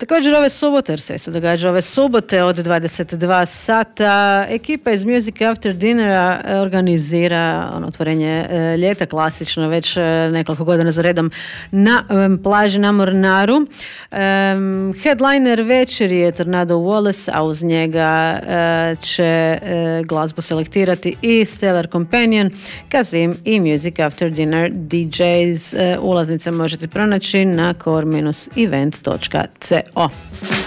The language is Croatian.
Također ove subote, jer sve se događa ove subote od 22 sata, ekipa iz Music After Dinnera organizira otvorenje ljeta, klasično već nekoliko godina za redom na plaži na Mornaru. Headliner večeri je Tornado Wallace, a uz njega će glazbu selektirati i Stellar Companion, Kazim i Music After Dinner DJs. Ulaznice možete pronaći na core-event.co.